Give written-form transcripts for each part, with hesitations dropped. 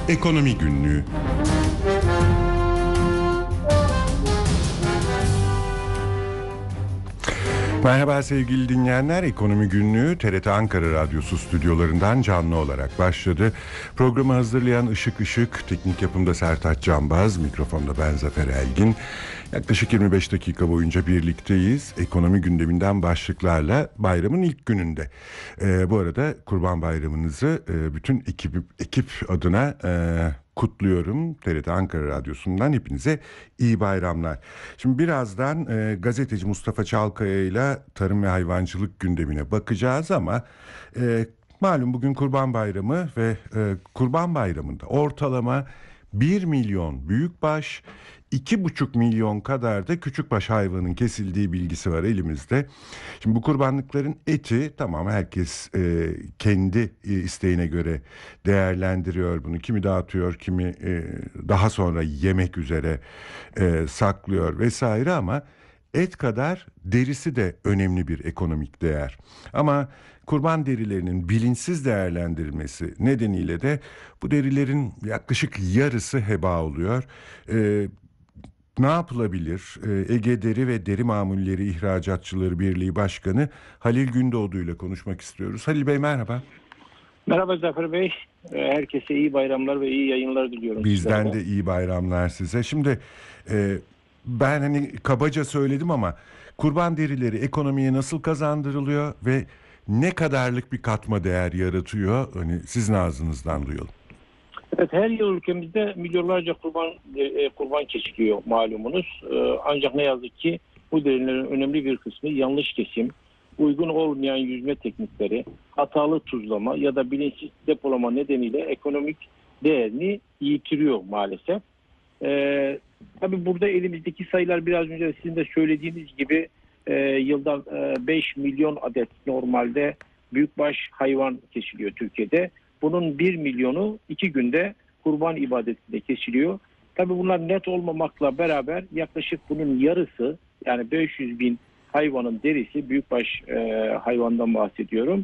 Ekonomi Günlüğü. Merhaba sevgili dinleyenler, Ekonomi Günlüğü TRT Ankara Radyosu stüdyolarından canlı olarak başladı. Programı hazırlayan Işık Işık, teknik yapımda Sertaç Canbaz, mikrofonda ben Zafer Elgin. Yaklaşık 25 dakika boyunca birlikteyiz. Ekonomi gündeminden başlıklarla bayramın ilk gününde. Bu arada Kurban Bayramınızı bütün ekip adına kutluyorum. TRT Ankara Radyosu'ndan hepinize iyi bayramlar. Şimdi birazdan gazeteci Mustafa Çalkaya ile tarım ve hayvancılık gündemine bakacağız ama malum bugün Kurban Bayramı ve Kurban Bayramı'nda ortalama 1 milyon büyükbaş, 2,5 milyon kadar da küçükbaş hayvanın kesildiği bilgisi var elimizde. Şimdi bu kurbanlıkların eti tamam, herkes kendi isteğine göre değerlendiriyor bunu. Kimi dağıtıyor, kimi daha sonra yemek üzere saklıyor vesaire ama et kadar derisi de önemli bir ekonomik değer. Ama kurban derilerinin bilinçsiz değerlendirilmesi nedeniyle de bu derilerin yaklaşık yarısı heba oluyor. Ne yapılabilir? Ege Deri ve Deri Mamulleri İhracatçıları Birliği Başkanı Halil Gündoğdu ile konuşmak istiyoruz. Halil Bey merhaba. Merhaba Zafer Bey. Herkese iyi bayramlar ve iyi yayınlar diliyorum. Bizden de iyi bayramlar size. Şimdi ben hani kabaca söyledim ama kurban derileri ekonomiye nasıl kazandırılıyor ve ne kadarlık bir katma değer yaratıyor? Hani sizin ağzınızdan duyalım. Evet, her yıl ülkemizde milyonlarca kurban kesiliyor malumunuz. Ancak ne yazık ki bu derilerin önemli bir kısmı yanlış kesim, uygun olmayan yüzme teknikleri, hatalı tuzlama ya da bilinçsiz depolama nedeniyle ekonomik değerini yitiriyor maalesef. Tabii burada elimizdeki sayılar biraz önce sizin de söylediğiniz gibi yılda 5 milyon adet normalde büyükbaş hayvan kesiliyor Türkiye'de. Bunun 1 milyonu 2 günde kurban ibadetinde kesiliyor. Tabii bunlar net olmamakla beraber yaklaşık bunun yarısı, yani 500 bin hayvanın derisi, büyükbaş hayvandan bahsediyorum.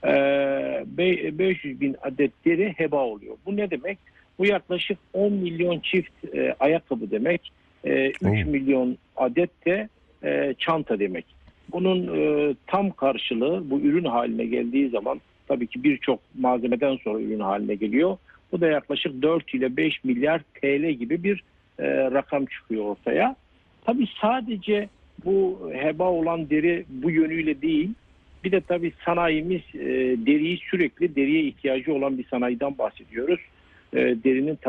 500 bin adet deri heba oluyor. Bu ne demek? Bu yaklaşık 10 milyon çift ayakkabı demek. 3 milyon adet de çanta demek. Bunun tam karşılığı bu ürün haline geldiği zaman tabii ki birçok malzemeden sonra ürün haline geliyor. Bu da yaklaşık 4 ile 5 milyar TL gibi bir rakam çıkıyor ortaya. Tabii sadece bu heba olan deri bu yönüyle değil. Bir de tabii sanayimiz deriye ihtiyacı olan bir sanayiden bahsediyoruz. Derinin